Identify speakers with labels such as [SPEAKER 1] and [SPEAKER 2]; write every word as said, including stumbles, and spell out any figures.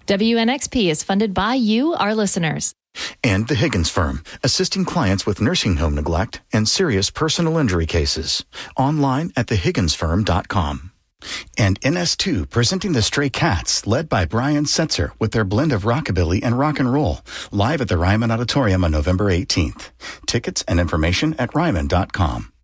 [SPEAKER 1] W N X P is funded by you, our listeners.
[SPEAKER 2] And the Higgins Firm, assisting clients with nursing home neglect and serious personal injury cases. Online at the higgins firm dot com. And N S two, presenting the Stray Cats, led by Brian Setzer, with their blend of rockabilly and rock and roll, live at the Ryman Auditorium on November eighteenth. Tickets and information at ryman dot com.